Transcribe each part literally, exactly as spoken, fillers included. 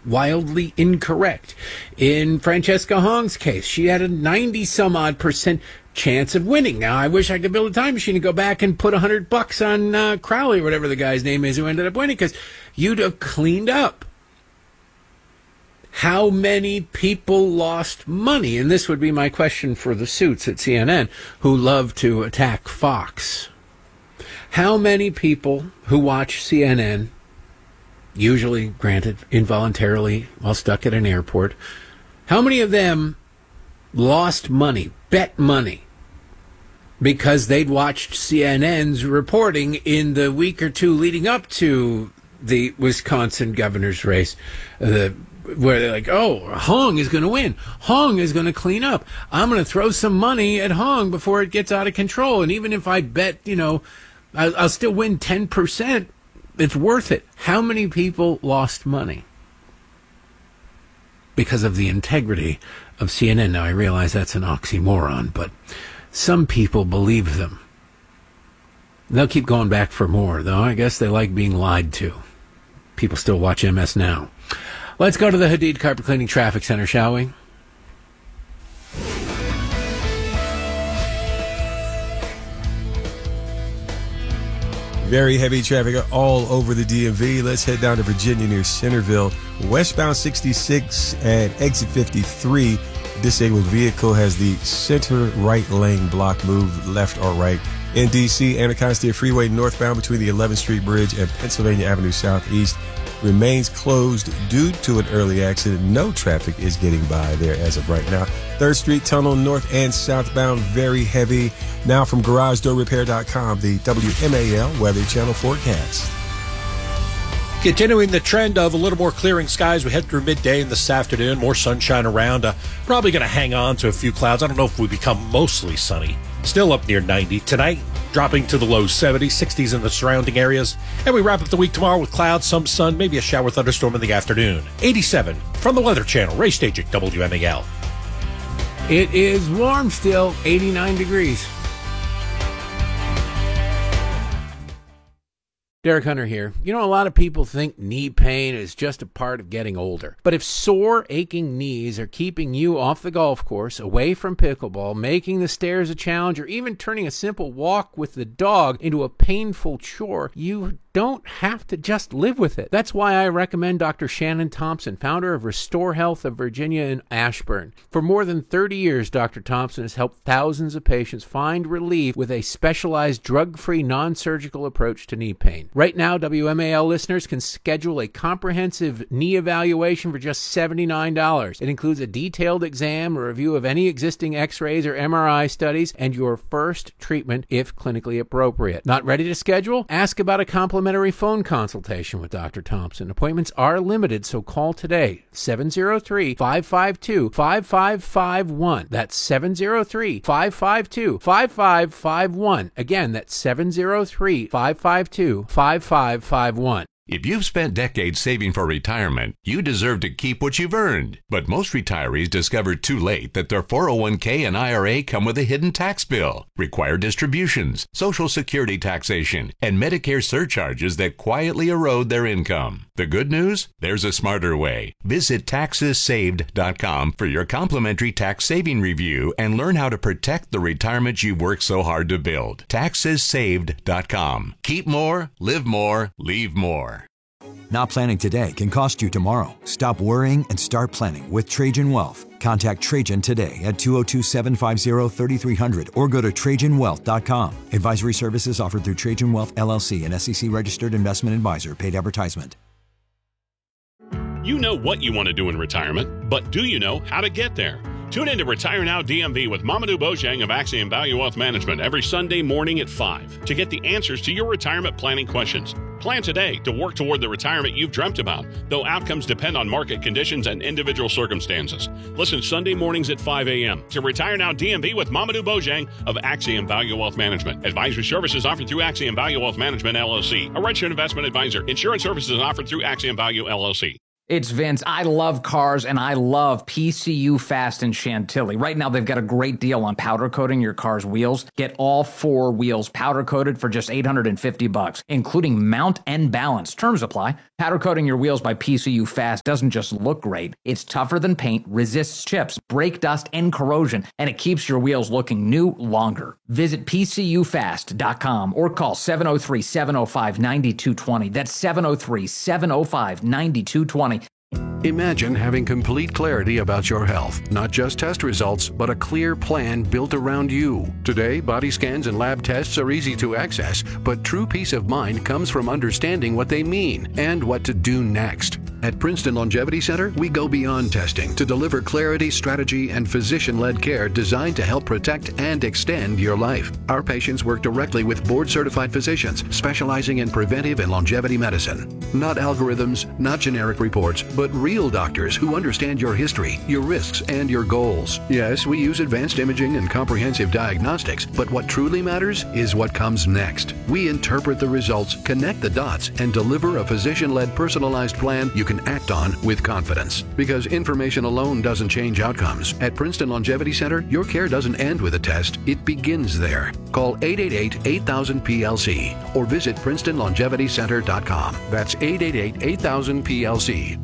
wildly incorrect. In Francesca Hong's case, she had a ninety some odd percent chance of winning. Now, I wish I could build a time machine and go back and put a hundred bucks on uh, Crowley, or whatever the guy's name is, who ended up winning, because you'd have cleaned up. How many people lost money? And this would be my question for the suits at C N N, who love to attack Fox. How many people who watch C N N, usually, granted, involuntarily, while stuck at an airport, how many of them lost money, bet money, because they'd watched C N N's reporting in the week or two leading up to the Wisconsin governor's race, uh, where they're like, oh, Hong is going to win. Hong is going to clean up. I'm going to throw some money at Hong before it gets out of control. And even if I bet, you know, I'll, I'll still win ten percent, it's worth it. How many people lost money because of the integrity of C N N? Now, I realize that's an oxymoron, but some people believe them. They'll keep going back for more, though. I guess they like being lied to. People still watch M S Now. Let's go to the Hadid Carpet Cleaning Traffic Center, shall we? Very heavy traffic all over the D M V. Let's head down to Virginia near Centerville. Westbound sixty-six at exit fifty-three. Disabled vehicle has the center right lane blocked. Move left or right. In D C, Anacostia Freeway northbound between the eleventh Street Bridge and Pennsylvania Avenue Southeast remains closed due to an early accident. No traffic is getting by there as of right now. third Street Tunnel north and southbound, very heavy. Now from Garage Door Repair dot com, the W M A L Weather Channel forecast. Continuing the trend of a little more clearing skies, we head through midday and this afternoon. More sunshine around. Uh, probably going to hang on to a few clouds. I don't know if we become mostly sunny. Still up near ninety. Tonight, dropping to the low seventies, sixties in the surrounding areas. And we wrap up the week tomorrow with clouds, some sun, maybe a shower thunderstorm in the afternoon. eighty-seven from the Weather Channel, Ray Staging, W M A L. It is warm still, eighty-nine degrees. Derek Hunter here. You know, a lot of people think knee pain is just a part of getting older. But if sore, aching knees are keeping you off the golf course, away from pickleball, making the stairs a challenge, or even turning a simple walk with the dog into a painful chore, you don't have to just live with it. That's why I recommend Doctor Shannon Thompson, founder of Restore Health of Virginia in Ashburn. For more than thirty years, Doctor Thompson has helped thousands of patients find relief with a specialized drug-free, non-surgical approach to knee pain. Right now, W M A L listeners can schedule a comprehensive knee evaluation for just seventy-nine dollars. It includes a detailed exam, a review of any existing x-rays or M R I studies, and your first treatment if clinically appropriate. Not ready to schedule? Ask about a complimentary phone consultation with Doctor Thompson. Appointments are limited, so call today, seven oh three, five five two, five five five one. That's seven oh three, five five two, five five five one. Again, that's seven oh three, five five two, five five five one. If you've spent decades saving for retirement, you deserve to keep what you've earned. But most retirees discover too late that their four oh one k and I R A come with a hidden tax bill, required distributions, Social Security taxation, and Medicare surcharges that quietly erode their income. The good news? There's a smarter way. Visit taxes saved dot com for your complimentary tax saving review and learn how to protect the retirement you've worked so hard to build. taxes saved dot com. Keep more, live more, leave more. Not planning today can cost you tomorrow. Stop worrying and start planning with Trajan Wealth. Contact Trajan today at two oh two, seven five oh, three three hundred or go to trajan wealth dot com. Advisory services offered through Trajan Wealth, L L C, an S E C-registered investment advisor. Paid advertisement. You know what you want to do in retirement, but do you know how to get there? Tune in to Retire Now D M V with Mamadou Bojang of Axiom Value Wealth Management every Sunday morning at five to get the answers to your retirement planning questions. Plan today to work toward the retirement you've dreamt about, though outcomes depend on market conditions and individual circumstances. Listen Sunday mornings at five a.m. to Retire Now D M V with Mamadou Bojang of Axiom Value Wealth Management. Advisory services offered through Axiom Value Wealth Management, L L C, a registered investment advisor. Insurance services offered through Axiom Value, L L C. It's Vince. I love cars, and I love P C U Fast in Chantilly. Right now, they've got a great deal on powder coating your car's wheels. Get all four wheels powder coated for just eight hundred fifty bucks, including mount and balance. Terms apply. Powder coating your wheels by P C U Fast doesn't just look great. It's tougher than paint, resists chips, brake dust, and corrosion, and it keeps your wheels looking new longer. Visit P C U fast dot com or call seven oh three, seven oh five, nine two two oh. That's seven oh three, seven oh five, nine two two oh. Imagine having complete clarity about your health, not just test results, but a clear plan built around you. Today, body scans and lab tests are easy to access, but true peace of mind comes from understanding what they mean and what to do next. At Princeton Longevity Center, we go beyond testing to deliver clarity, strategy, and physician-led care designed to help protect and extend your life. Our patients work directly with board-certified physicians specializing in preventive and longevity medicine. Not algorithms, not generic reports, but real doctors who understand your history, your risks, and your goals. Yes, we use advanced imaging and comprehensive diagnostics, but what truly matters is what comes next. We interpret the results, connect the dots, and deliver a physician-led personalized plan you can act on with confidence. Because information alone doesn't change outcomes. At Princeton Longevity Center, your care doesn't end with a test, it begins there. Call eight eight eight, eight thousand, P L C or visit princeton longevity center dot com. That's eight eight eight, eight thousand, P L C.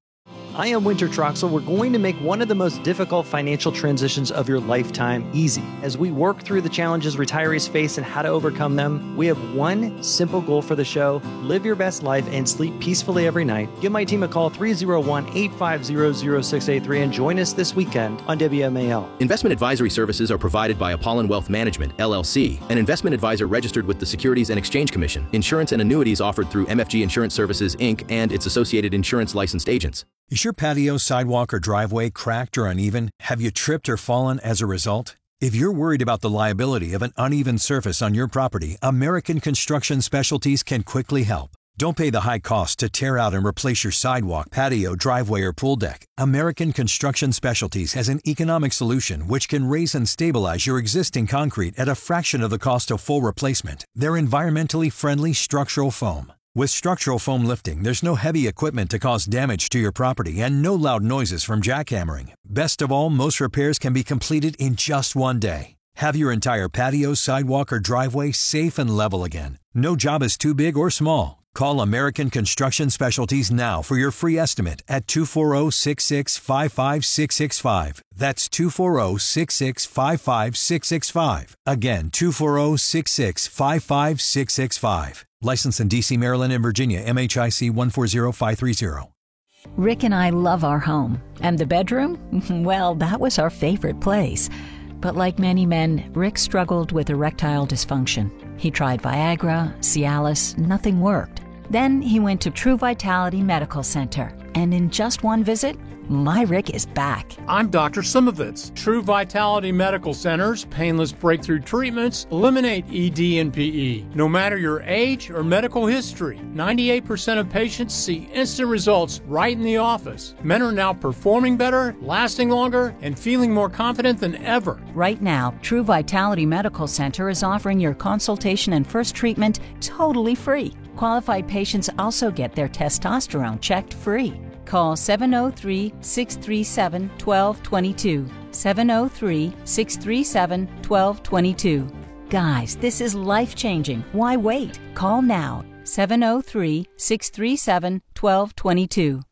I am Winter Troxel. We're going to make one of the most difficult financial transitions of your lifetime easy. As we work through the challenges retirees face and how to overcome them, we have one simple goal for the show: live your best life and sleep peacefully every night. Give my team a call, three oh one, eight five zero, zero six eight three, and join us this weekend on W M A L. Investment advisory services are provided by Apollon Wealth Management, L L C, an investment advisor registered with the Securities and Exchange Commission. Insurance and annuities offered through M F G Insurance Services, Incorporated, and its associated insurance licensed agents. Is your patio, sidewalk, or driveway cracked or uneven? Have you tripped or fallen as a result? If you're worried about the liability of an uneven surface on your property, American Construction Specialties can quickly help. Don't pay the high cost to tear out and replace your sidewalk, patio, driveway, or pool deck. American Construction Specialties has an economic solution which can raise and stabilize your existing concrete at a fraction of the cost of full replacement. They're environmentally friendly structural foam. With structural foam lifting, there's no heavy equipment to cause damage to your property and no loud noises from jackhammering. Best of all, most repairs can be completed in just one day. Have your entire patio, sidewalk, or driveway safe and level again. No job is too big or small. Call American Construction Specialties now for your free estimate at two four zero, six six five five six six five. That's two four zero, six six five five six six five. Again, two four zero, six six five five six six five. Licensed in D C, Maryland, and Virginia, M H I C one four zero five three zero. Rick and I love our home. And the bedroom? Well, that was our favorite place. But like many men, Rick struggled with erectile dysfunction. He tried Viagra, Cialis, nothing worked. Then he went to True Vitality Medical Center. And in just one visit, my Rick is back. I'm Doctor Simovitz. True Vitality Medical Center's painless breakthrough treatments eliminate E D and P E. No matter your age or medical history, ninety-eight percent of patients see instant results right in the office. Men are now performing better, lasting longer, and feeling more confident than ever. Right now, True Vitality Medical Center is offering your consultation and first treatment totally free. Qualified patients also get their testosterone checked free. Call seven oh three, six three seven, one two two two. seven oh three, six three seven, one two two two. Guys, this is life-changing. Why wait? Call now. seven oh three, six three seven, one two two two.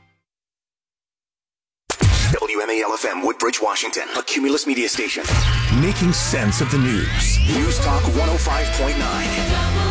W M A L F M, Woodbridge, Washington, a Cumulus media station. Making sense of the news. News Talk one oh five point nine.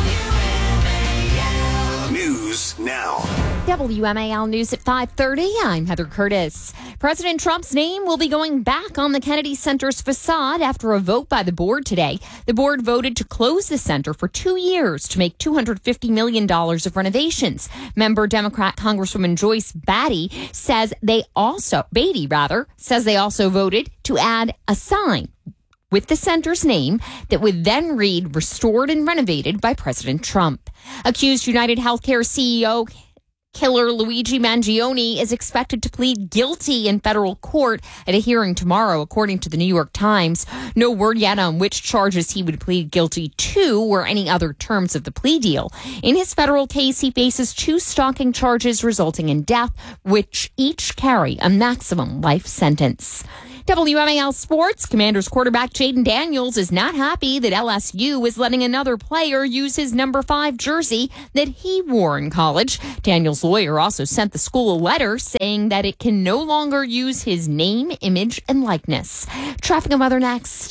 News now. W M A L News at five thirty. I'm Heather Curtis. President Trump's name will be going back on the Kennedy Center's facade after a vote by the board today. The board voted to close the center for two years to make two hundred fifty million dollars of renovations. Member Democrat Congresswoman Joyce Batty says they also, Beatty rather, says they also voted to add a sign with the center's name that would then read restored and renovated by President Trump. Accused United Healthcare C E O killer Luigi Mangione is expected to plead guilty in federal court at a hearing tomorrow, according to the New York Times. No word yet on which charges he would plead guilty to or any other terms of the plea deal. In his federal case, he faces two stalking charges resulting in death, which each carry a maximum life sentence. W M A L Sports, Commanders quarterback Jaden Daniels is not happy that L S U is letting another player use his number five jersey that he wore in college. Daniels' lawyer also sent the school a letter saying that it can no longer use his name, image, and likeness. Traffic and weather next.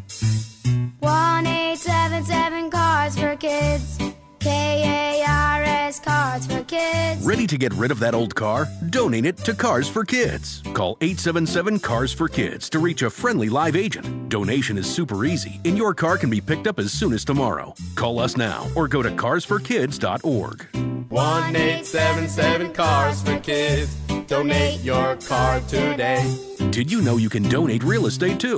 one eight seven seven Cars for Kids. K A R S Cars for Kids. Ready to get rid of that old car? Donate it to Cars for Kids. Call eight seven seven Cars for Kids to reach a friendly live agent. Donation is super easy, and your car can be picked up as soon as tomorrow. Call us now or go to cars for kids dot org. one eight seven seven Cars for Kids. Donate your car today. Did you know you can donate real estate too?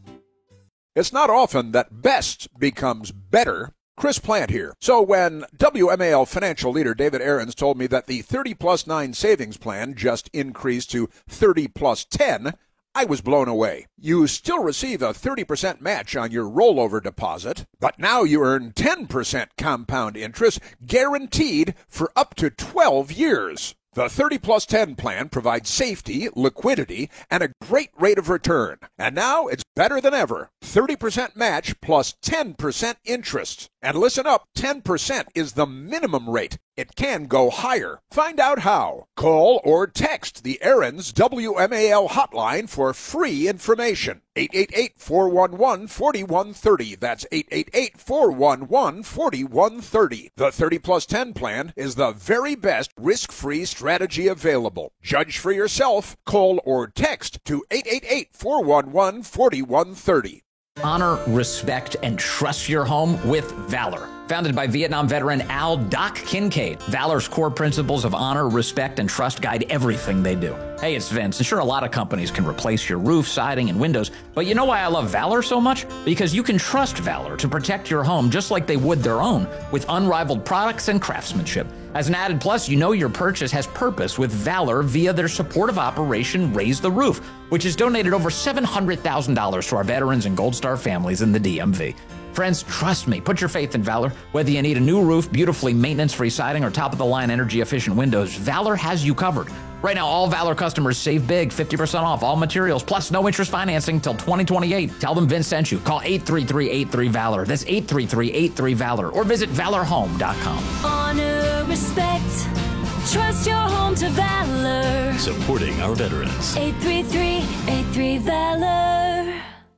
It's not often that best becomes better. Chris Plant here. So when W M A L financial leader David Aarons told me that the thirty plus nine savings plan just increased to thirty plus ten, I was blown away. You still receive a thirty percent match on your rollover deposit, but now you earn ten percent compound interest guaranteed for up to twelve years. The thirty plus ten plan provides safety, liquidity, and a great rate of return. And now it's better than ever. thirty percent match plus ten percent interest. And listen up, ten percent is the minimum rate. It can go higher. Find out how. Call or text the Aarons W M A L hotline for free information. eight eight eight, four one one, four one three zero. That's eight eight eight, four one one, four one three zero. The thirty plus ten plan is the very best risk-free strategy available. Judge for yourself. Call or text to eight eight eight, four one one, four one three zero. Honor, respect, and trust your home with Valor. Founded by Vietnam veteran Al Doc Kincaid, Valor's core principles of honor, respect, and trust guide everything they do. Hey, it's Vince, and sure, a lot of companies can replace your roof, siding, and windows, but you know why I love Valor so much? Because you can trust Valor to protect your home just like they would their own, with unrivaled products and craftsmanship. As an added plus, you know your purchase has purpose with Valor via their supportive operation Raise the Roof, which has donated over seven hundred thousand dollars to our veterans and Gold Star families in the D M V. Friends, trust me, put your faith in Valor. Whether you need a new roof, beautifully maintenance-free siding, or top-of-the-line energy-efficient windows, Valor has you covered. Right now, all Valor customers save big, fifty percent off all materials, plus no interest financing till twenty twenty-eight. Tell them Vince sent you. Call eight three three, eight three, VALOR. That's eight three three, eight three, VALOR. Or visit valor home dot com. Honor, respect, trust your home to Valor. Supporting our veterans. eight three three, eight three, VALOR.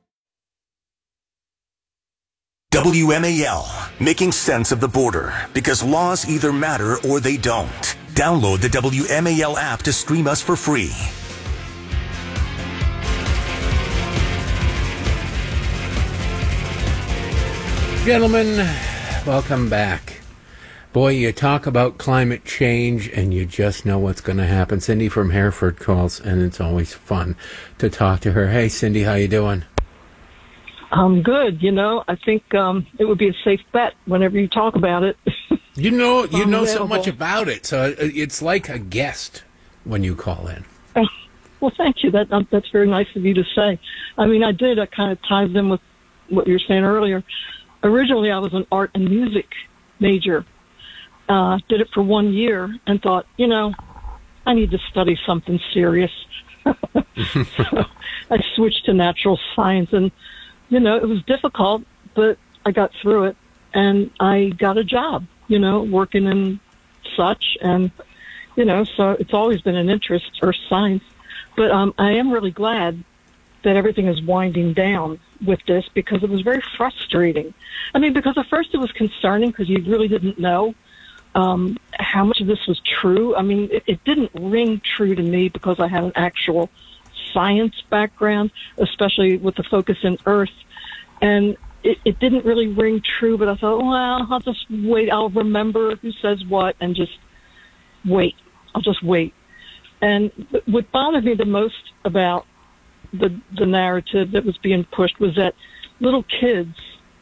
W M A L, making sense of the border, because laws either matter or they don't. Download the W M A L app to stream us for free. Gentlemen, welcome back. Boy, you talk about climate change and you just know what's going to happen. Cindy from Hereford calls, and it's always fun to talk to her. Hey, Cindy, how you doing? I'm good. You know, I think um, it would be a safe bet whenever you talk about it. You know, you know so available. much about it, so it's like a guest when you call in. Oh, well, thank you. That um, that's very nice of you to say. I mean, I did. I kind of ties in with what you were saying earlier. Originally, I was an art and music major. Uh, did it for one year and thought, you know, I need to study something serious. So I switched to natural science, and you know, it was difficult, but I got through it, and I got a job, you know, working in such, and, you know, so it's always been an interest, or science. But um, I am really glad that everything is winding down with this, because it was very frustrating. I mean, because at first it was concerning, because you really didn't know um, how much of this was true. I mean, it, it didn't ring true to me because I had an actual science background, especially with the focus in Earth, and it, it didn't really ring true, but I thought, well, I'll just wait, I'll remember who says what, and just wait, I'll just wait. And what bothered me the most about the the narrative that was being pushed was that little kids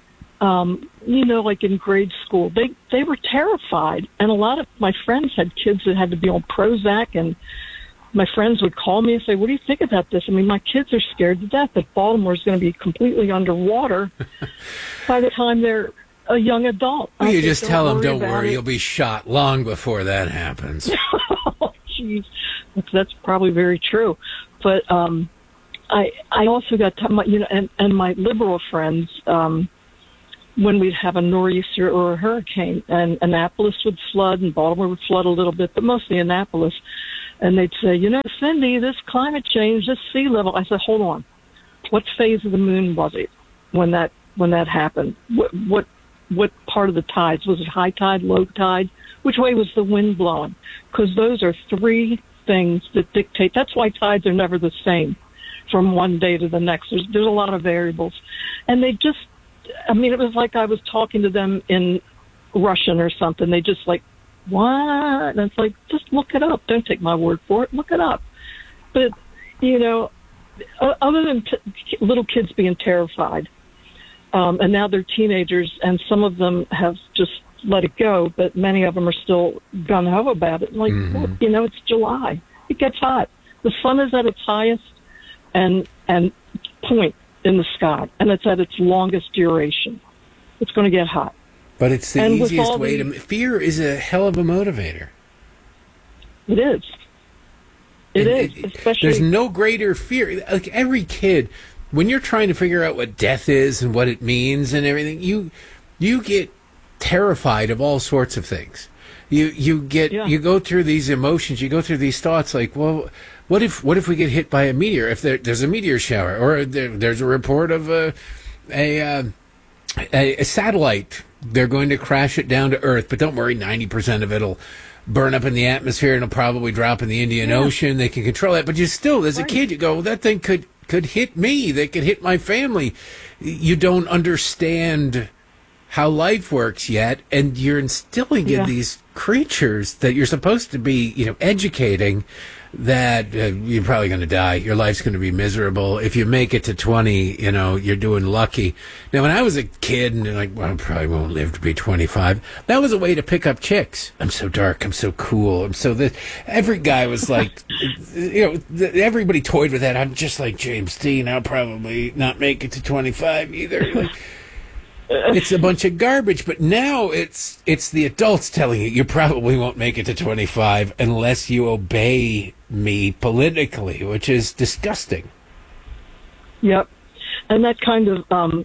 um, you know, like in grade school, they, they were terrified. And a lot of my friends had kids that had to be on Prozac, and my friends would call me and say, what do you think about this? I mean, my kids are scared to death that Baltimore is going to be completely underwater by the time they're a young adult. Well, I you said, just tell them, don't worry, it. you'll be shot long before that happens. Oh, jeez. That's, that's probably very true. But um, I I also got, to, my, you know, and, and my liberal friends, um, when we'd have a nor'easter or a hurricane, and Annapolis would flood and Baltimore would flood a little bit, but mostly Annapolis. And they'd say, you know, Cindy, this climate change, this sea level. I said, hold on. What phase of the moon was it when that when that happened? What what what part of the tides? Was it high tide, low tide? Which way was the wind blowing? Because those are three things that dictate. That's why tides are never the same from one day to the next. There's, there's a lot of variables. And they just, I mean, it was like I was talking to them in Russian or something. They just like, what? And it's like, just look it up. Don't take my word for it. Look it up. But, you know, other than t- little kids being terrified, um, and now they're teenagers, and some of them have just let it go, but many of them are still gung-ho about it. Like, Mm-hmm. well, you know, it's July. It gets hot. The sun is at its highest and and point in the sky, and it's at its longest duration. It's going to get hot. But it's the And with easiest all way the- to... Fear is a hell of a motivator. It is. It And is, especially... There's no greater fear. Like every kid, when you're trying to figure out what death is and what it means and everything, you you get terrified of all sorts of things. You you get Yeah. you go through these emotions, you go through these thoughts like, well, what if what if we get hit by a meteor? If there, there's a meteor shower, or there, there's a report of a a, uh, a a satellite, they're going to crash it down to Earth, but don't worry, ninety percent of it'll burn up in the atmosphere and it'll probably drop in the Indian Yeah. Ocean. They can control that, but you still, as a Right. kid, you go, well, that thing could could hit me. They could hit my family. You don't understand how life works yet, and you're instilling Yeah. in these creatures that you're supposed to be, you know, educating, that uh, you're probably going to die. Your life's going to be miserable. If you make it to twenty, you know, you're doing lucky. Now, when I was a kid and like, well, I probably won't live to be twenty-five, that was a way to pick up chicks. I'm so dark. I'm so cool. I'm so this. Every guy was like, you know, th- everybody toyed with that. I'm just like James Dean. I'll probably not make it to twenty-five either. Like, it's a bunch of garbage, but now it's it's the adults telling you you probably won't make it to twenty-five unless you obey me politically, which is disgusting. Yep. And that kind of um,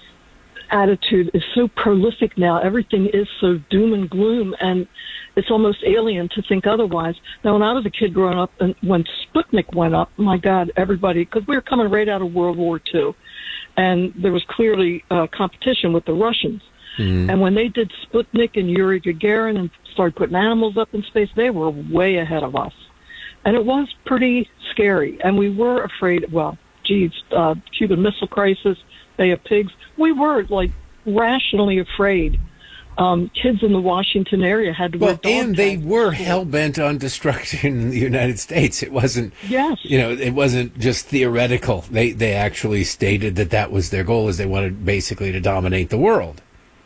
attitude is so prolific now. Everything is so doom and gloom, and it's almost alien to think otherwise. Now, when I was a kid growing up, and when Sputnik went up, my God, everybody, because we were coming right out of World War Two, and there was clearly uh, competition with the Russians. Mm-hmm. And when they did Sputnik and Yuri Gagarin and started putting animals up in space, they were way ahead of us. And it was pretty scary. And we were afraid, well, geez, uh, Cuban Missile Crisis, Bay of Pigs. We were, like, rationally afraid. Um, kids in the Washington area had to wear Well, dog and they tags. were hell-bent on destruction in the United States. It wasn't, Yes. you know, it wasn't just theoretical. They they actually stated that that was their goal, is they wanted basically to dominate the world.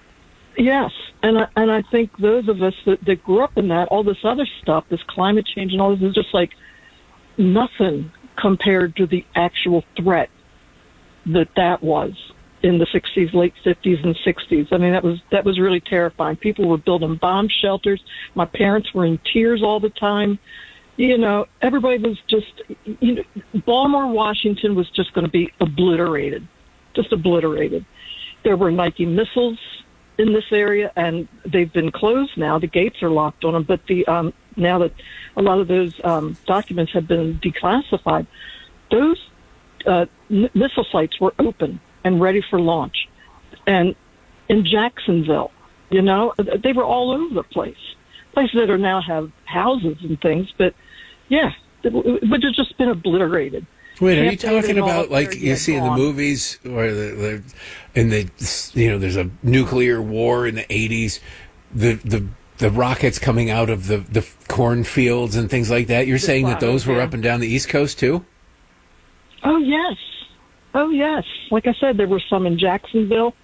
Yes, and I, and I think those of us that, that grew up in that, all this other stuff, this climate change and all this, is just like nothing compared to the actual threat that that was in the sixties, late fifties and sixties. I mean, that was that was really terrifying. People were building bomb shelters. My parents were in tears all the time. You know, everybody was just, you know, Baltimore, Washington was just going to be obliterated, just obliterated. There were Nike missiles in this area, and they've been closed now. The gates are locked on them, but the um, now that a lot of those um, documents have been declassified, those uh, n- missile sites were open and ready for launch. And in Jacksonville, you know, they were all over the place. Places that are now have houses and things, but yeah, it would have just been obliterated. Wait, are you Camp David talking and all about up like there, you yeah, see in the gone. movies where the, the in the you know there's a nuclear war in the eighties, the the the rockets coming out of the the cornfields and things like that? You're The saying that those fire, were yeah. up and down the East Coast too? Oh, yes. Oh, yes. Like I said, there were some in Jacksonville,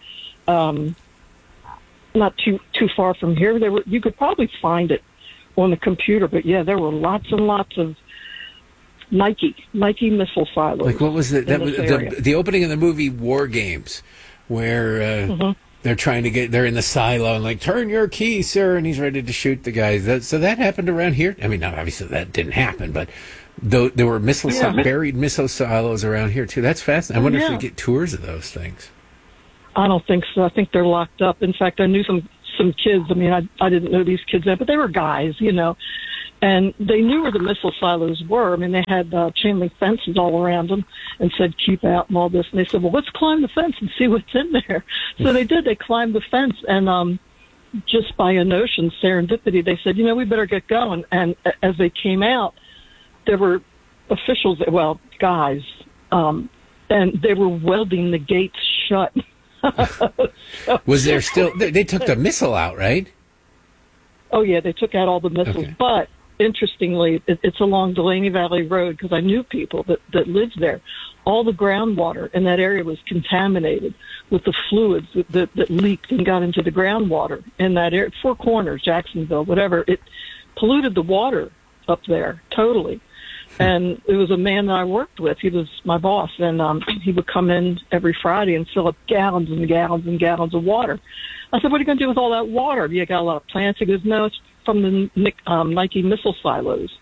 um, not too too far from here. There were you could probably find it on the computer, but yeah, there were lots and lots of Nike Nike missile silos. Like what was the that was area. the, the opening of the movie War Games, where uh, mm-hmm. they're trying to get they're in the silo and like turn your key, sir, and he's ready to shoot the guys. That, so that happened around here. I mean, not obviously that didn't happen, but though there were missile Yeah. buried missile silos around here too. That's fascinating. I wonder Yeah. if we get tours of those things. I don't think so. I think they're locked up. In fact, I knew some some kids. I mean, I I didn't know these kids then, but they were guys, you know, and they knew where the missile silos were. I mean, they had uh, chain link fences all around them, and said keep out and all this. And they said, well, let's climb the fence and see what's in there. So they did. They climbed the fence, and um, just by a notion, serendipity, they said, you know, we better get going. And a- as they came out, there were officials, well, guys, um, and they were welding the gates shut. Was there still? They, they took the missile out, right? Oh, yeah, they took out all the missiles. Okay. But interestingly, it, it's along Delaney Valley Road because I knew people that, that lived there. All the groundwater in that area was contaminated with the fluids that, that, that leaked and got into the groundwater in that area. Four Corners, Jacksonville, whatever. It polluted the water up there totally. And it was a man that I worked with. He was my boss, and um, he would come in every Friday and fill up gallons and gallons and gallons of water. I said, what are you going to do with all that water? You got a lot of plants? He goes, no, it's from the um, Nike missile silos.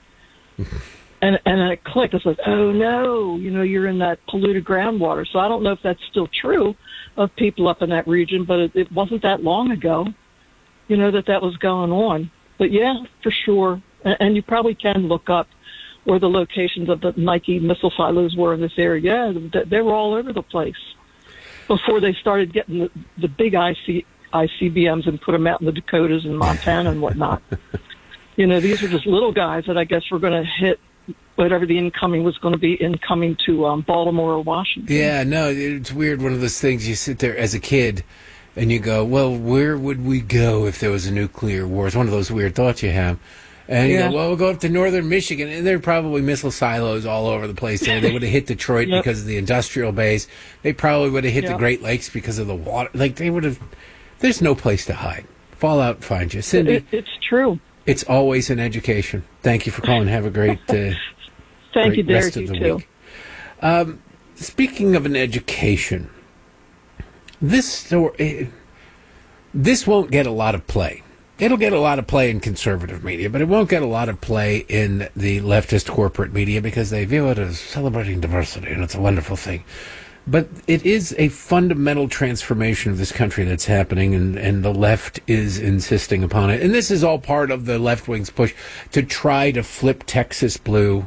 and and it clicked. I said, oh, no, you know, you're in that polluted groundwater. So I don't know if that's still true of people up in that region, but it, it wasn't that long ago, you know, that that was going on. But, yeah, for sure. And, and you probably can look up where the locations of the Nike missile silos were in this area. Yeah, they were all over the place before they started getting the, the big I C, I C B Ms and put them out in the Dakotas and Montana and whatnot. You know, these were just little guys that I guess were going to hit whatever the incoming was going to be incoming to um, Baltimore or Washington. Yeah, no, it's weird. One of those things you sit there as a kid and you go, well, where would we go if there was a nuclear war? It's one of those weird thoughts you have. And you Yeah. go, well, we'll go up to northern Michigan, and there are probably missile silos all over the place there. They would have hit Detroit Yep. because of the industrial base. They probably would have hit the Yep. Great Lakes because of the water. Like, they would have... There's no place to hide. Fallout finds you. Cindy, It, it's true. it's always an education. Thank you for calling. Have a great, uh, Thank great you, Derek. rest of You the too. week. Um, speaking of an education, this story... This won't get a lot of play. It'll get a lot of play in conservative media, but it won't get a lot of play in the leftist corporate media because they view it as celebrating diversity, and it's a wonderful thing. But it is a fundamental transformation of this country that's happening, and, and the left is insisting upon it. And this is all part of the left wing's push to try to flip Texas blue.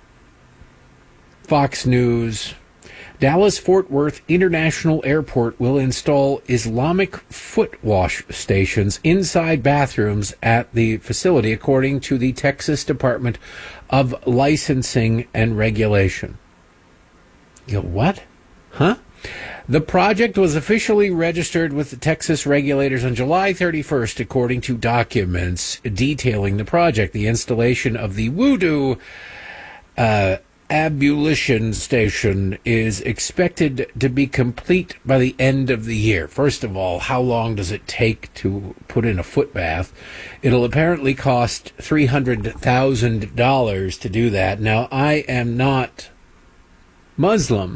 Fox News. Dallas-Fort Worth International Airport will install Islamic foot wash stations inside bathrooms at the facility, according to the Texas Department of Licensing and Regulation. You go, what? Huh? The project was officially registered with the Texas regulators on July thirty-first, according to documents detailing the project. The installation of the Wudu uh ablution station is expected to be complete by the end of the year. First of all, how long does it take to put in a foot bath? It'll apparently cost three hundred thousand dollars to do that. Now, I am not Muslim,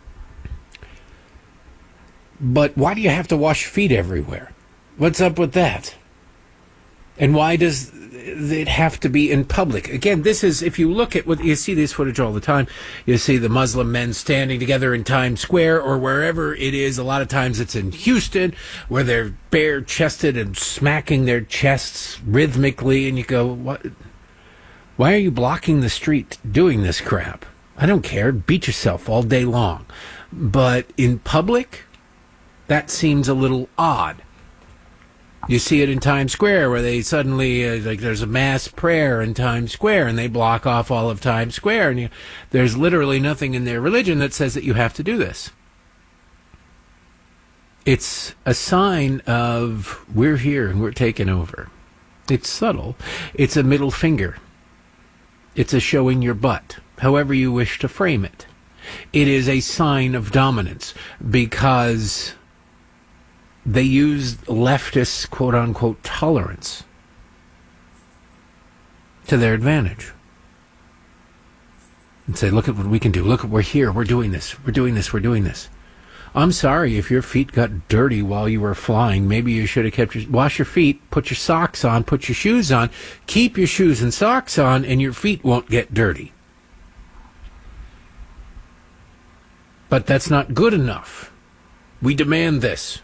but why do you have to wash feet everywhere? What's up with that? And why does it have to be in public? Again, this is, if you look at what you see this footage all the time, you see the Muslim men standing together in Times Square or wherever it is. A lot of times it's in Houston where they're bare chested and smacking their chests rhythmically. And you go, what? Why are you blocking the street doing this crap? I don't care. Beat yourself all day long. But in public, that seems a little odd. You see it in Times Square where they suddenly, uh, like there's a mass prayer in Times Square and they block off all of Times Square. And you, there's literally nothing in their religion that says that you have to do this. It's a sign of we're here and we're taking over. It's subtle. It's a middle finger. It's a showing your butt, however you wish to frame it. It is a sign of dominance because they use leftist quote-unquote tolerance to their advantage. And say, look at what we can do. Look, we're here. We're doing this. We're doing this. We're doing this. I'm sorry if your feet got dirty while you were flying. Maybe you should have kept your, wash your feet, put your socks on, put your shoes on, keep your shoes and socks on, and your feet won't get dirty. But that's not good enough. We demand this.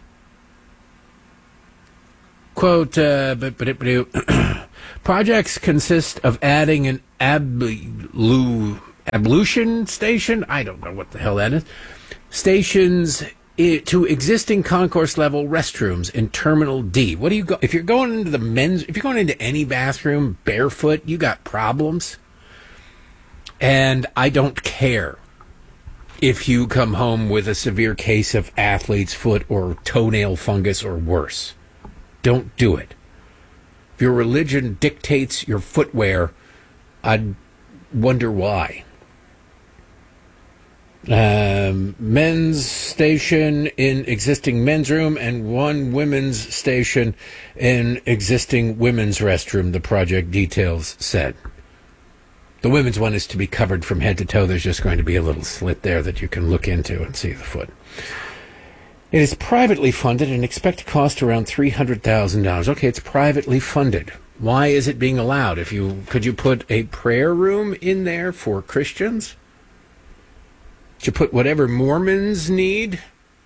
Quote, uh, projects consist of adding an ablu, ablution station? I don't know what the hell that is. Stations to existing concourse level restrooms in Terminal D. What do you go if you're going into the men's if you're going into any bathroom barefoot, you got problems. And I don't care if you come home with a severe case of athlete's foot or toenail fungus or worse. Don't do it. If your religion dictates your footwear, I'd wonder why. Um, men's station in existing men's room and one women's station in existing women's restroom, the project details said. The women's one is to be covered from head to toe. There's just going to be a little slit there that you can look into and see the foot. It is privately funded and expect to cost around three hundred thousand dollars. Okay, it's privately funded. Why is it being allowed? If you could you put a prayer room in there for Christians? Could you put whatever Mormons need?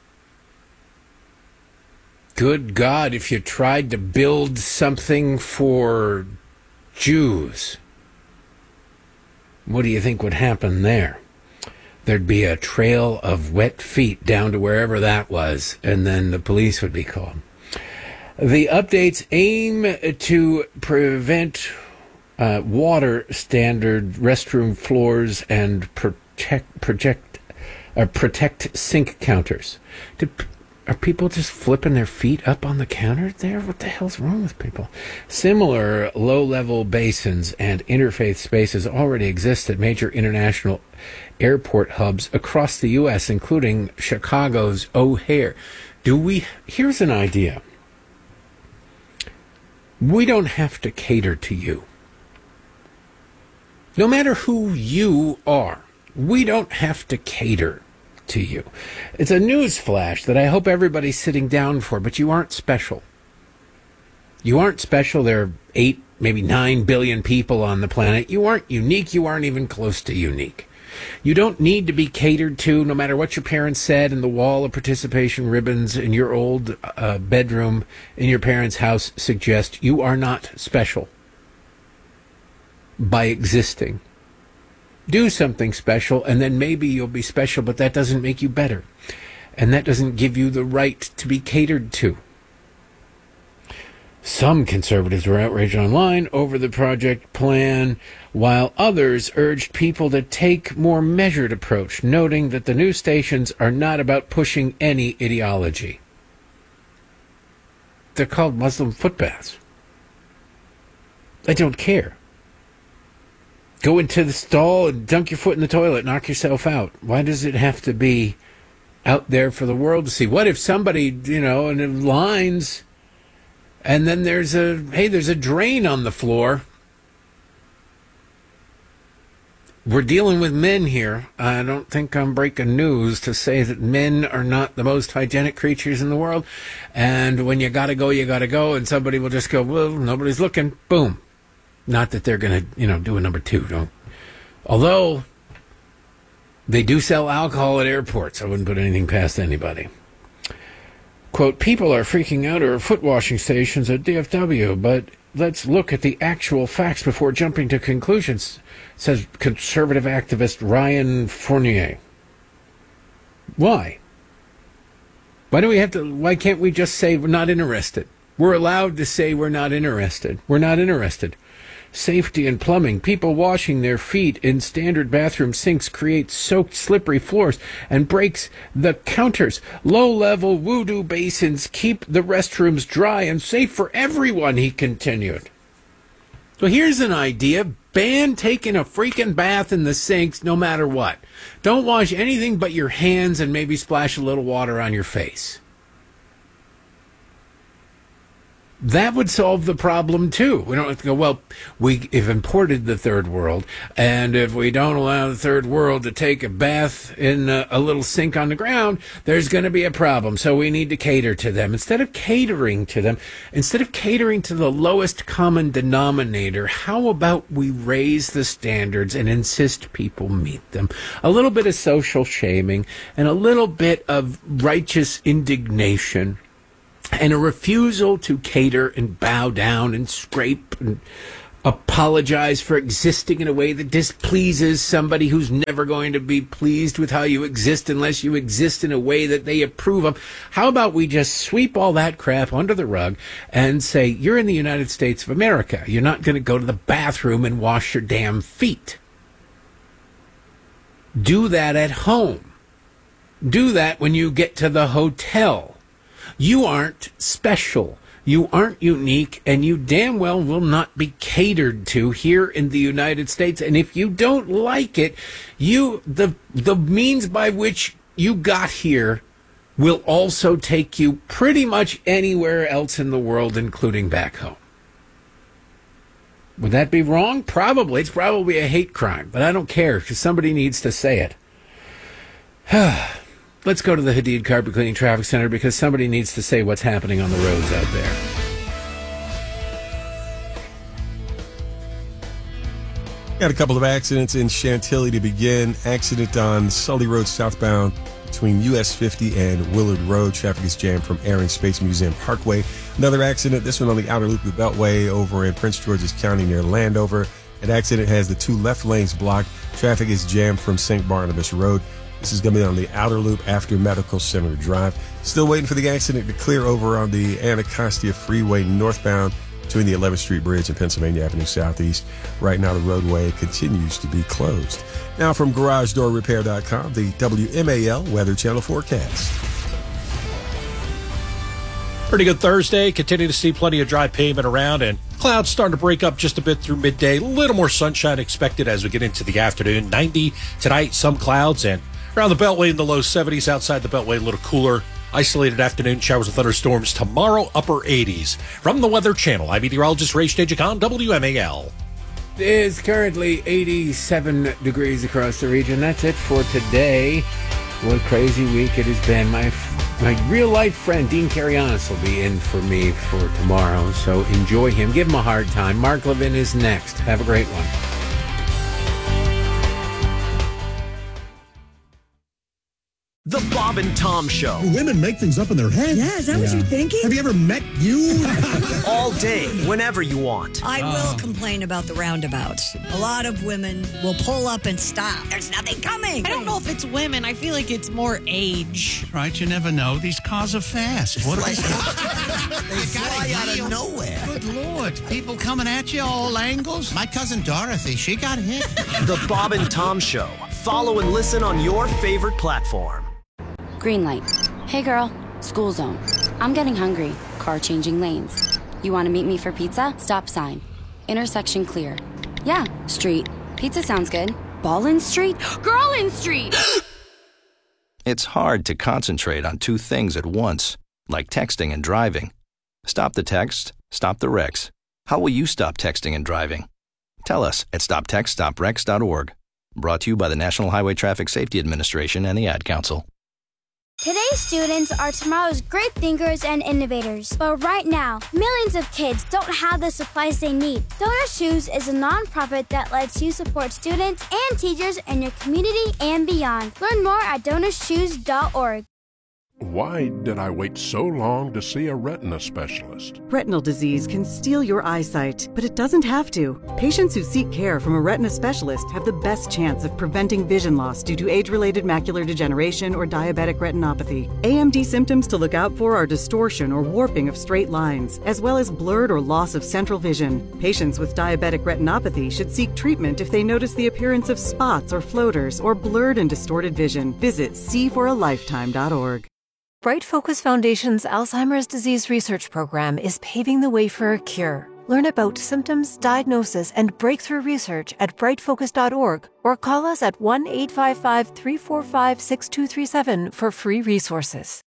Good God, if you tried to build something for Jews, what do you think would happen there? There'd be a trail of wet feet down to wherever that was, and then the police would be called. The updates aim to prevent uh, water standard restroom floors and protect project uh, protect sink counters. Do, are people just flipping their feet up on the counter there? What the hell's wrong with people? Similar low-level basins and interfaith spaces already exist at major international airport hubs across the U S, including Chicago's O'Hare. Do we? Here's an idea. We don't have to cater to you. No matter who you are, we don't have to cater to you. It's a news flash that I hope everybody's sitting down for, but you aren't special. You aren't special. There are eight, maybe nine billion people on the planet. You aren't unique. You aren't even close to unique. You don't need to be catered to, no matter what your parents said in the wall of participation ribbons in your old uh, bedroom in your parents' house suggest. You are not special by existing. Do something special, and then maybe you'll be special, but that doesn't make you better. And that doesn't give you the right to be catered to. Some conservatives were outraged online over the project plan, while others urged people to take more measured approach, noting that the new stations are not about pushing any ideology. They're called Muslim foot baths. I don't care. Go into the stall and dunk your foot in the toilet, knock yourself out. Why does it have to be out there for the world to see? What if somebody, you know, in the lines, and then there's a, hey, there's a drain on the floor. We're dealing with men here. I don't think I'm breaking news to say that men are not the most hygienic creatures in the world. And when you gotta go, you gotta go, and somebody will just go, well, nobody's looking. Boom. Not that they're going to, you know, do a number two. Don't. Although they do sell alcohol at airports. I wouldn't put anything past anybody. Quote, people are freaking out over foot washing stations at D F W, but let's look at the actual facts before jumping to conclusions, says conservative activist Ryan Fournier. Why? Why do we have to, why can't we just say we're not interested? We're allowed to say we're not interested. We're not interested. Safety and plumbing. People washing their feet in standard bathroom sinks creates soaked, slippery floors and breaks the counters. Low-level voodoo basins keep the restrooms dry and safe for everyone, he continued. So here's an idea. Ban taking a freaking bath in the sinks no matter what. Don't wash anything but your hands and maybe splash a little water on your face. that would solve the problem too. We don't have to go, well, we have imported the third world, and if we don't allow the third world to take a bath in a, a little sink on the ground, there's going to be a problem. So we need to cater to them. Instead of catering to them, instead of catering to the lowest common denominator, how about we raise the standards and insist people meet them? A little bit of social shaming and a little bit of righteous indignation and a refusal to cater and bow down and scrape and apologize for existing in a way that displeases somebody who's never going to be pleased with how you exist unless you exist in a way that they approve of. How about we just sweep all that crap under the rug and say, you're in the United States of America. You're not going to go to the bathroom and wash your damn feet. Do that at home. Do that when you get to the hotel. You aren't special. You aren't unique, and you damn well will not be catered to here in the United States. And if you don't like it, you the the means by which you got here will also take you pretty much anywhere else in the world, including back home. Would that be wrong? Probably. It's probably a hate crime, but I don't care because somebody needs to say it. Let's go to the Hadid Carpet Cleaning Traffic Center because somebody needs to say what's happening on the roads out there. Got a couple of accidents in Chantilly to begin. Accident on Sully Road southbound between U S fifty and Willard Road. Traffic is jammed from Air and Space Museum Parkway. Another accident, this one on the outer loop of the Beltway over in Prince George's County near Landover. An accident has the two left lanes blocked. Traffic is jammed from Saint Barnabas Road. This is going to be on the outer loop after Medical Center Drive. Still waiting for the accident to clear over on the Anacostia Freeway northbound between the eleventh Street Bridge and Pennsylvania Avenue Southeast. Right now, the roadway continues to be closed. Now from Garage Door Repair dot com, the W M A L Weather Channel forecast. Pretty good Thursday. Continue to see plenty of dry pavement around and clouds starting to break up just a bit through midday. A little more sunshine expected as we get into the afternoon. ninety tonight, some clouds, and around the Beltway in the low seventies. Outside the Beltway, a little cooler. Isolated afternoon showers and thunderstorms tomorrow, upper eighties. From the Weather Channel, I'm meteorologist Ray Stagik on W M A L. It is currently eighty-seven degrees across the region. That's it for today. What a crazy week it has been. My my real-life friend, Dean Carianis, will be in for me for tomorrow, so enjoy him. Give him a hard time. Mark Levin is next. Have a great one. The Bob and Tom Show. Women make things up in their head. Yeah, is that yeah. what you're thinking? Have you ever met you? All day, whenever you want. I oh. will complain about the roundabouts. A lot of women will pull up and stop. There's nothing coming. I don't know if it's women. I feel like it's more age. Right, you never know. These cars are fast. What like, they fly out of nowhere. Good Lord. People coming at you all angles. My cousin Dorothy, she got hit. The Bob and Tom Show. Follow and listen on your favorite platform. Green light. Hey girl, school zone. I'm getting hungry. Car changing lanes. You want to meet me for pizza? Stop sign. Intersection clear. Yeah, street. Pizza sounds good. Ball in street? Girl in street! It's hard to concentrate on two things at once, like texting and driving. Stop the text, stop the wrecks. How will you stop texting and driving? Tell us at stop text stop wrecks dot org. Brought to you by the National Highway Traffic Safety Administration and the Ad Council. Today's students are tomorrow's great thinkers and innovators. But right now, millions of kids don't have the supplies they need. Donor Shoes is a nonprofit that lets you support students and teachers in your community and beyond. Learn more at donor shoes dot org. Why did I wait so long to see a retina specialist? Retinal disease can steal your eyesight, but it doesn't have to. Patients who seek care from a retina specialist have the best chance of preventing vision loss due to age-related macular degeneration or diabetic retinopathy. A M D symptoms to look out for are distortion or warping of straight lines, as well as blurred or loss of central vision. Patients with diabetic retinopathy should seek treatment if they notice the appearance of spots or floaters or blurred and distorted vision. Visit see for a lifetime dot org. Bright Focus Foundation's Alzheimer's Disease Research Program is paving the way for a cure. Learn about symptoms, diagnosis, and breakthrough research at bright focus dot org or call us at one eight five five, three four five, six two three seven for free resources.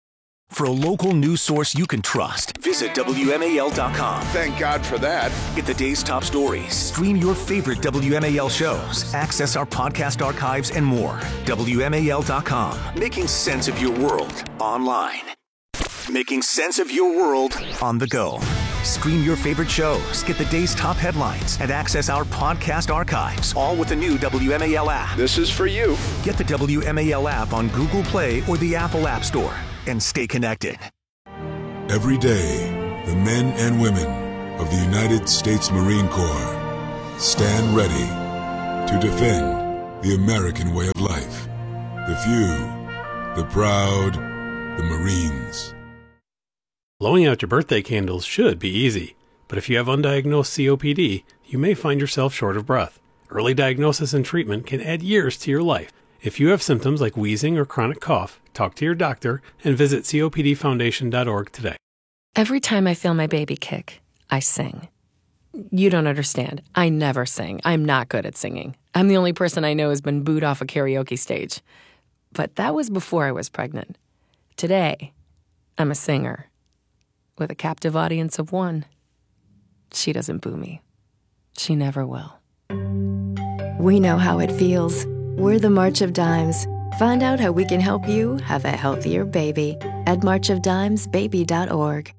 For a local news source you can trust, visit W M A L dot com. Thank God for that. Get the day's top stories, stream your favorite W M A L shows, access our podcast archives, and more. W M A L dot com. Making sense of your world online. Making sense of your world on the go. Stream your favorite shows, get the day's top headlines, and access our podcast archives, all with the new W M A L app. This is for you. Get the W M A L app on Google Play or the Apple App Store and stay connected. Every day, the men and women of the United States Marine Corps stand ready to defend the American way of life. The few, the proud, the Marines. Blowing out your birthday candles should be easy, but if you have undiagnosed C O P D, you may find yourself short of breath. Early diagnosis and treatment can add years to your life. If you have symptoms like wheezing or chronic cough, talk to your doctor and visit C O P D foundation dot org today. Every time I feel my baby kick, I sing. You don't understand. I never sing. I'm not good at singing. I'm the only person I know who's been booed off a karaoke stage. But that was before I was pregnant. Today, I'm a singer. With a captive audience of one. She doesn't boo me. She never will. We know how it feels. We're the March of Dimes. Find out how we can help you have a healthier baby at march of dimes baby dot org.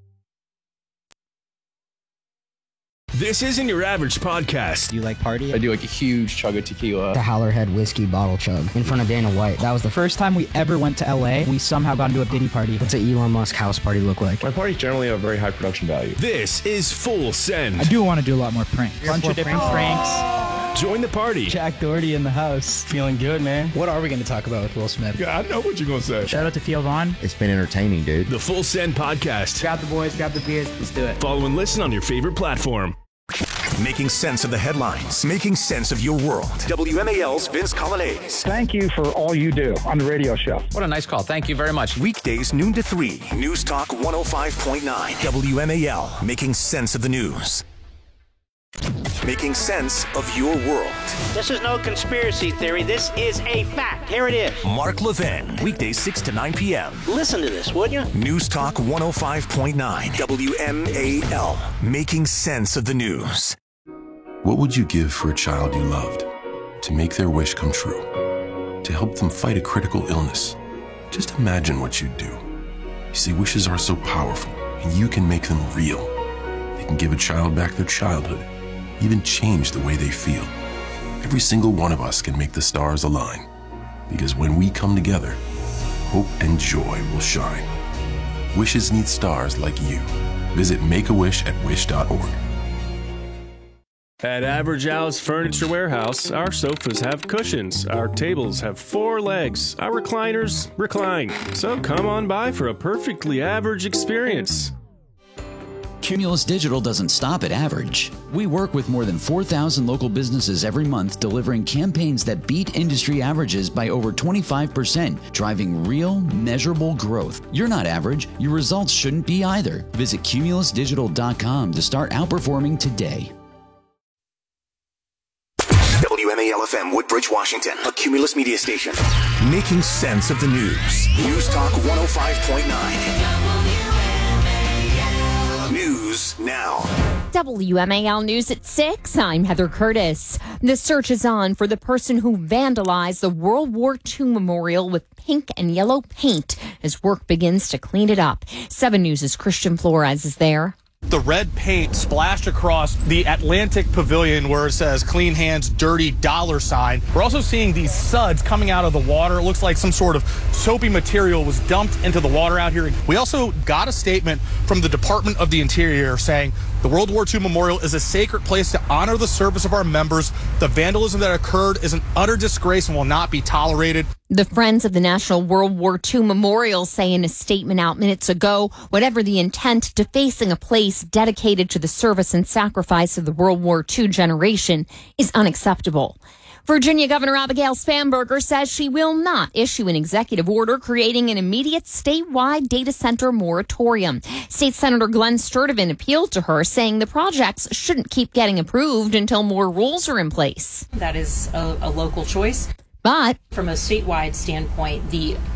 This isn't your average podcast. Do you like party? I do like a huge chug of tequila. The Howlerhead whiskey bottle chug in front of Dana White. That was the first time we ever went to L A. We somehow got into a Diddy party. What's an Elon Musk house party look like? My parties generally have very high production value. This is Full Send. I do want to do a lot more pranks. A bunch of different pranks. Join the party. Jack Doherty in the house. Feeling good, man. What are we going to talk about with Will Smith? Yeah, I know what you're going to say. Shout out to Theo Vaughn. It's been entertaining, dude. The Full Send podcast. Grab the boys, grab the beers. Let's do it. Follow and listen on your favorite platform. Making sense of the headlines, making sense of your world. W M A L's Vince Coglianese. Thank you for all you do on the radio show. What a nice call. Thank you very much. Weekdays, noon to three. News Talk one oh five point nine. W M A L, making sense of the news. Making sense of your world. This is no conspiracy theory. This is a fact. Here it is. Mark Levin, weekdays six to nine p.m. Listen to this, would you? News Talk one oh five point nine. W M A L, making sense of the news. What would you give for a child you loved? To make their wish come true? To help them fight a critical illness? Just imagine what you'd do. You see, wishes are so powerful, and you can make them real. They can give a child back their childhood, even change the way they feel. Every single one of us can make the stars align, because when we come together, hope and joy will shine. Wishes need stars like you. Visit Make a Wish at wish dot org. At Average Al's Furniture Warehouse, our sofas have cushions, our tables have four legs, our recliners recline. So come on by for a perfectly average experience. Cumulus Digital doesn't stop at average. We work with more than four thousand local businesses every month, delivering campaigns that beat industry averages by over twenty-five percent, driving real, measurable growth. You're not average. Your results shouldn't be either. Visit cumulus digital dot com to start outperforming today. W M A L F M, Woodbridge, Washington, a Cumulus media station. Making sense of the news. News Talk one oh five point nine. News now. W M A L News at six. I'm Heather Curtis. The search is on for the person who vandalized the World War Two memorial with pink and yellow paint as work begins to clean it up. seven News' Christian Flores is there. The red paint splashed across the Atlantic Pavilion where it says clean hands, dirty dollar sign. We're also seeing these suds coming out of the water. It looks like some sort of soapy material was dumped into the water out here. We also got a statement from the Department of the Interior saying the World War Two Memorial is a sacred place to honor the service of our members. The vandalism that occurred is an utter disgrace and will not be tolerated. The Friends of the National World War Two Memorial say in a statement out minutes ago, whatever the intent, defacing a place dedicated to the service and sacrifice of the World War Two generation is unacceptable. Virginia Governor Abigail Spanberger says she will not issue an executive order creating an immediate statewide data center moratorium. State Senator Glenn Sturtevant appealed to her, saying the projects shouldn't keep getting approved until more rules are in place. That is a, a local choice. But from a statewide standpoint, the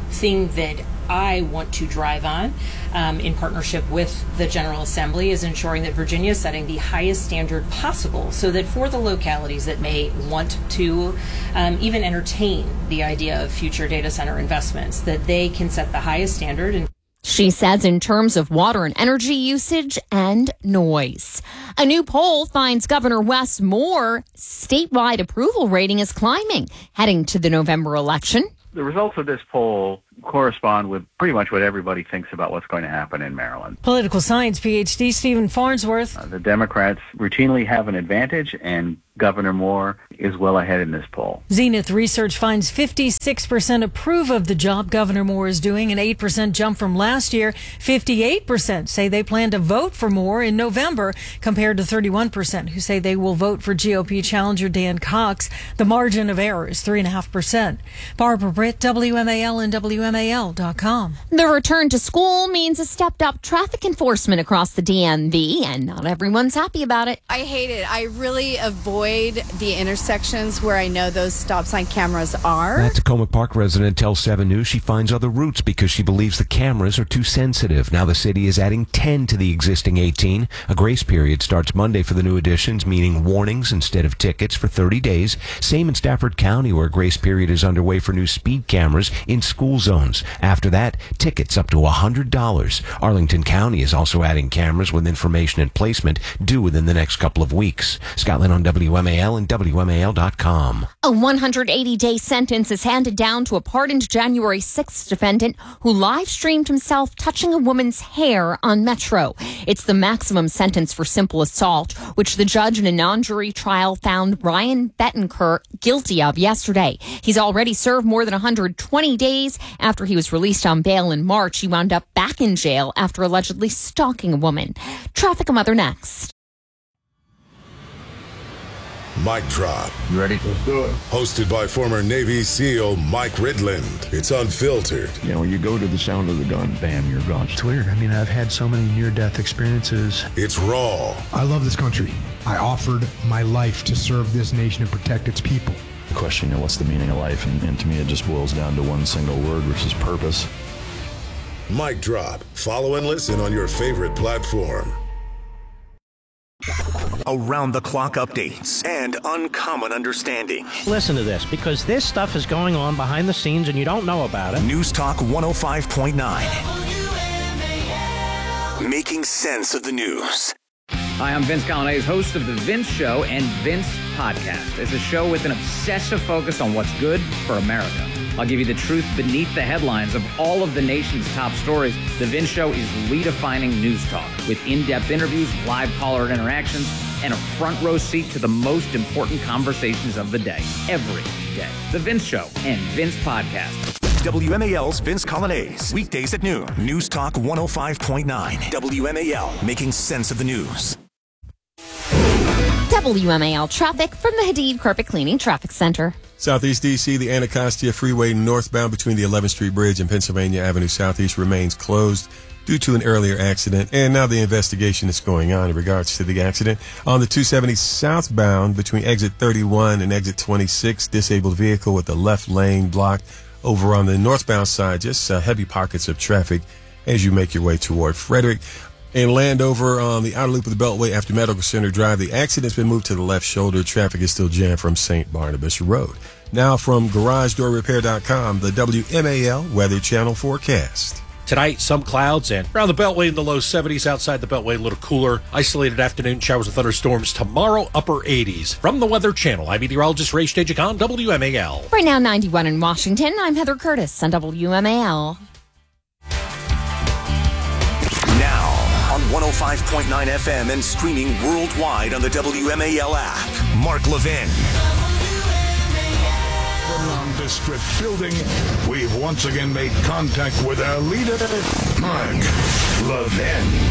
thing that I want to drive on um, in partnership with the General Assembly is ensuring that Virginia is setting the highest standard possible so that for the localities that may want to um, even entertain the idea of future data center investments, that they can set the highest standard. And she says in terms of water and energy usage and noise. A new poll finds Governor Wes Moore statewide approval rating is climbing heading to the November election. The results of this poll correspond with pretty much what everybody thinks about what's going to happen in Maryland. Political science P H D Stephen Farnsworth. Uh, the Democrats routinely have an advantage, and Governor Moore is well ahead in this poll. Zenith Research finds fifty-six percent approve of the job Governor Moore is doing, an eight percent jump from last year. fifty-eight percent say they plan to vote for Moore in November, compared to thirty-one percent who say they will vote for G O P challenger Dan Cox. The margin of error is three point five percent. Barbara Britt, W M A L and W M A L dot com. The return to school means a stepped-up traffic enforcement across the D M V, and not everyone's happy about it. I hate it. I really avoid the intersections where I know those stop sign cameras are. That Tacoma Park resident tells seven News she finds other routes because she believes the cameras are too sensitive. Now the city is adding ten to the existing eighteen. A grace period starts Monday for the new additions, meaning warnings instead of tickets for thirty days. Same in Stafford County, where a grace period is underway for new speed cameras in school zones. After that, tickets up to one hundred dollars. Arlington County is also adding cameras with information and placement due within the next couple of weeks. Scotland on W M A L and W M A L dot com. A one hundred eighty day sentence is handed down to a pardoned January sixth defendant who live-streamed himself touching a woman's hair on Metro. It's the maximum sentence for simple assault, which the judge in a non-jury trial found Ryan Bettencourt guilty of yesterday. He's already served more than one hundred twenty days. After he was released on bail in March, he wound up back in jail after allegedly stalking a woman. Traffic and Weather next. Mic Drop. You ready? Let's do it. Hosted by former Navy SEAL Mike Ridland. It's unfiltered. You know, when you go to the sound of the gun, bam, you're gone. It's weird. I mean, I've had so many near-death experiences. It's raw. I love this country. I offered my life to serve this nation and protect its people. The question, you know, what's the meaning of life? And, and to me, it just boils down to one single word, which is purpose. Mic Drop. Follow and listen on your favorite platform. Around-the-clock updates and uncommon understanding. Listen to this, because this stuff is going on behind the scenes and you don't know about it. News Talk one oh five point nine. Making sense of the news. Hi, I'm Vince Colonnese, host of The Vince Show and Vince Podcast. It's a show with an obsessive focus on what's good for America. I'll give you the truth beneath the headlines of all of the nation's top stories. The Vince Show is redefining news talk with in-depth interviews, live caller interactions, and a front row seat to the most important conversations of the day, every day. The Vince Show and Vince Podcast. W M A L's Vince Colonnese. Weekdays at noon. News Talk one oh five point nine. W M A L. Making sense of the news. W M A L traffic from the Hadid Carpet Cleaning Traffic Center. Southeast D C, the Anacostia Freeway northbound between the eleventh Street Bridge and Pennsylvania Avenue Southeast remains closed due to an earlier accident, and now the investigation is going on in regards to the accident. On the two seventy southbound between exit thirty-one and exit twenty-six, disabled vehicle with the left lane blocked. Over on the northbound side, just uh, heavy pockets of traffic as you make your way toward Frederick. In Landover on the outer loop of the Beltway after Medical Center Drive, the accident's been moved to the left shoulder. Traffic is still jammed from Saint Barnabas Road. Now from Garage Door Repair dot com, the W M A L Weather Channel forecast. Tonight, some clouds and around the Beltway in the low seventies. Outside the Beltway, a little cooler. Isolated afternoon showers and thunderstorms. Tomorrow, upper eighties. From the Weather Channel, I'm meteorologist Ray Stagik on W M A L. Right now, ninety-one in Washington. I'm Heather Curtis on W M A L. Now, on one oh five point nine F M and streaming worldwide on the W M A L app, Mark Levin. The nondescript building, we've once again made contact with our leader, Mark Levin.